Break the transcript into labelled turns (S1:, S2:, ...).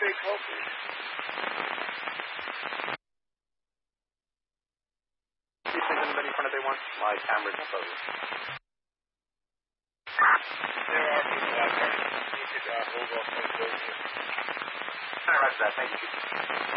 S1: stay focused.
S2: See if there's anybody in front of they want my cameras closed.
S1: There are people out there. You could hold off on those.
S2: All right, that. Thank you.